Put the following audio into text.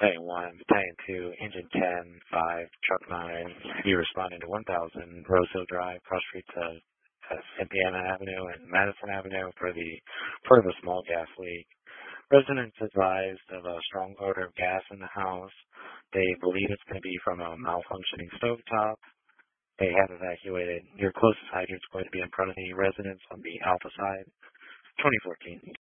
Battalion 1, Battalion 2, Engine 10, 5, Truck 9. You responding to 1000 Rose Hill Drive, cross streets of Cynthia Avenue and Madison Avenue for a small gas leak. Residents advised of a strong odor of gas in the house. They believe it's going to be from a malfunctioning stovetop. They have evacuated. Your closest hydrant is going to be in front of the residence on the Alpha side. 2014.